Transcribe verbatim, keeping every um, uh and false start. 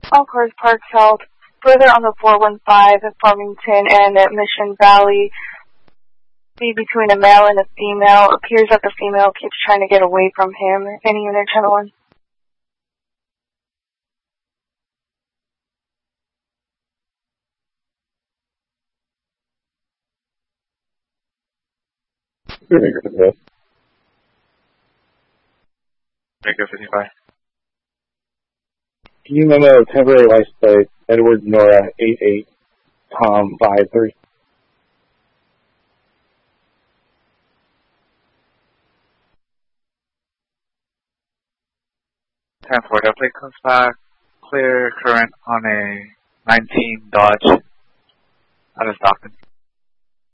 All cars parked south, further on the four one five at Farmington and at Mission Valley. Be between a male and a female. Appears that the female keeps trying to get away from him. Any unit, channel one. Maker fifty-five. Maker fifty-five. Can you memo temporary license plate Edward Nora eight eight Tom five three? ten four, that plate comes back, clear current on a nineteen Dodge out of Stockton.